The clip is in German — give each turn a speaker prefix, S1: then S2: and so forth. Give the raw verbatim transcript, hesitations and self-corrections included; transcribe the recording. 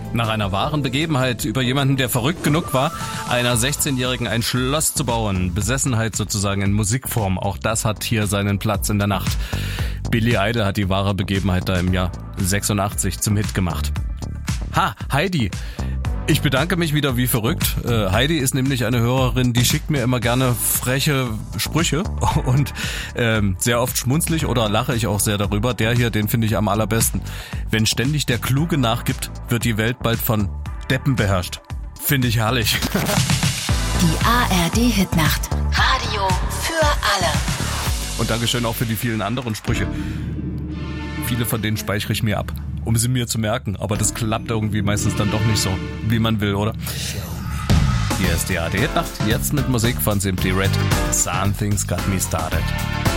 S1: Nach einer wahren Begebenheit über jemanden, der verrückt genug war, einer sechzehnjährigen ein Schloss zu bauen. Besessenheit sozusagen in Musikform. Auch das hat hier seinen Platz in der Nacht. Billy Idol hat die wahre Begebenheit da im Jahr sechsundachtzig zum Hit gemacht. Ha, Heidi. Ich bedanke mich wieder wie verrückt. Äh, Heidi ist nämlich eine Hörerin, die schickt mir immer gerne freche Sprüche und ähm, sehr oft schmunzle ich oder lache ich auch sehr darüber. Der hier, den finde ich am allerbesten. Wenn ständig der Kluge nachgibt, wird die Welt bald von Deppen beherrscht. Finde ich herrlich.
S2: Die A R D-Hitnacht. Radio für alle.
S1: Und Dankeschön auch für die vielen anderen Sprüche. Viele von denen speichere ich mir ab, um sie mir zu merken. Aber das klappt irgendwie meistens dann doch nicht so, wie man will, oder? Hier ist die A R D-Hitnacht, jetzt mit Musik von Simply Red. Something's Got Me Started.